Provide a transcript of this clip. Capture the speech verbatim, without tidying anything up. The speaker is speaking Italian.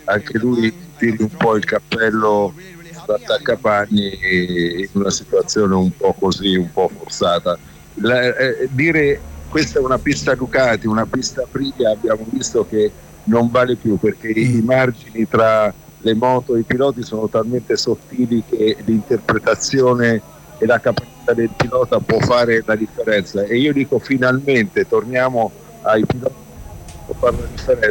anche lui tiri un po' il cappello da attaccapanni in una situazione un po' così, un po' forzata. La, eh, dire questa è una pista Ducati, una pista Aprilia, abbiamo visto che non vale più, perché i, i margini tra le moto e i piloti sono talmente sottili che l'interpretazione e la capacità del pilota può fare la differenza. E io dico finalmente torniamo ai piloti, può fare la differenza.